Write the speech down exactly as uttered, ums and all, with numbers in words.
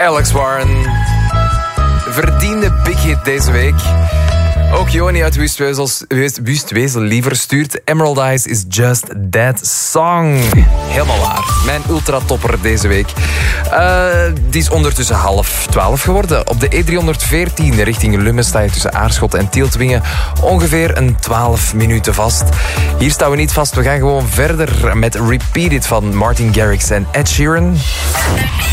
Alex Warren. Verdiende big hit deze week. Ook Joni uit Wustwezel liever stuurt Emerald Eyes is just that song. Helemaal waar. Mijn ultratopper deze week. Uh, die is ondertussen half twaalf geworden. Op de E driehonderdveertien richting Lummen sta je tussen Aarschot en Tieltwingen ongeveer een twaalf minuten vast. Hier staan we niet vast. We gaan gewoon verder met Repeat It van Martin Garrix en Ed Sheeran.